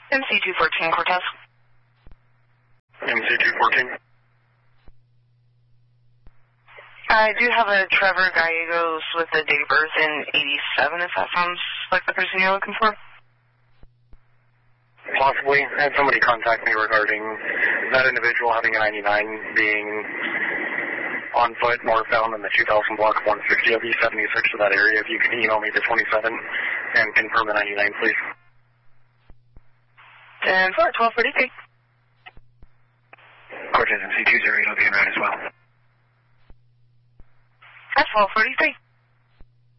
MC214 Cortez. MC214. I do have a Trevor Gallegos with a date of birth in 87, if that sounds like the person you're looking for. Possibly. I had somebody contact me regarding that individual having a 99 being on foot northbound in the 2000 block 160 of E76 to that area. If you can email me the 27 and confirm the 99, please. And for 1233. Cortez MC208 will be in route as well. That's 1233.